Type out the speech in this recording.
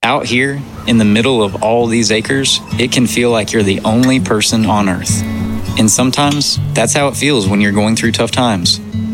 Out here, in the middle of all these acres, it can feel like you're the only person on Earth. And sometimes, that's how it feels when you're going through tough times.